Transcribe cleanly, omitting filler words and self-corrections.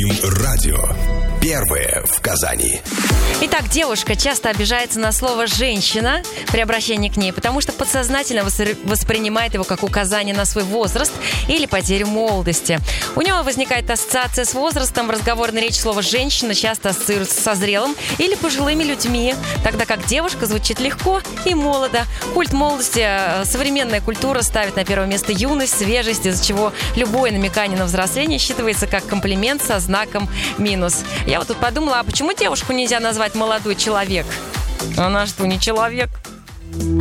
М-радио. Первое в Казани. Итак, девушка часто обижается на слово «женщина» при обращении к ней, потому что подсознательно воспринимает его как указание на свой возраст или потерю молодости. У него возникает ассоциация с возрастом, в разговорной речи слово «женщина» часто ассоциируется со зрелым или пожилыми людьми, тогда как девушка звучит легко и молодо. Культ молодости современная культура ставит на первое место юность, свежесть, из-за чего любое намекание на взросление считывается как комплимент со знаком минус. Я вот тут подумала, а почему девушку нельзя назвать молодой человек? Она что, не человек?